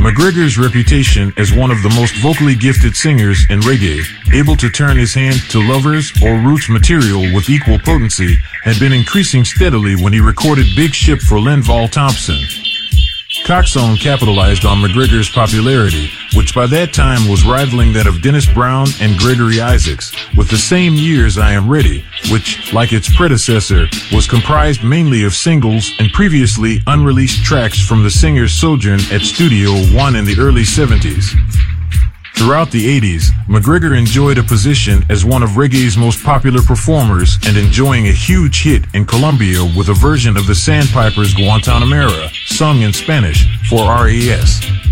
McGregor's reputation as one of the most vocally gifted singers in reggae, able to turn his hand to lovers or roots material with equal potency, had been increasing steadily when he recorded Big Ship for Linval Thompson. Coxsone capitalized on McGregor's popularity, which by that time was rivaling that of Dennis Brown and Gregory Isaacs, with the same year's I Am Ready, which, like its predecessor, was comprised mainly of singles and previously unreleased tracks from the singer's sojourn at Studio One in the early 70s. Throughout the 80s, McGregor enjoyed a position as one of reggae's most popular performers and enjoying a huge hit in Colombia with a version of the Sandpipers' Guantanamera, sung in Spanish, for RES.